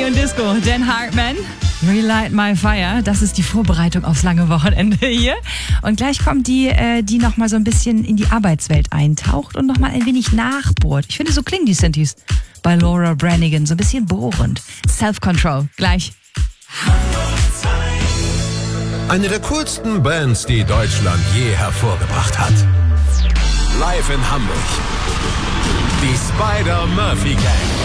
in Disco. Dan Hartman, Relight My Fire. Das ist die Vorbereitung aufs lange Wochenende hier. Und gleich kommt die nochmal so ein bisschen in die Arbeitswelt eintaucht und nochmal ein wenig nachbohrt. Ich finde, so klingen die Synthes bei Laura Branigan. So ein bisschen bohrend. Self-Control. Gleich. Eine der coolsten Bands, die Deutschland je hervorgebracht hat. Live in Hamburg. Die Spider-Murphy Gang.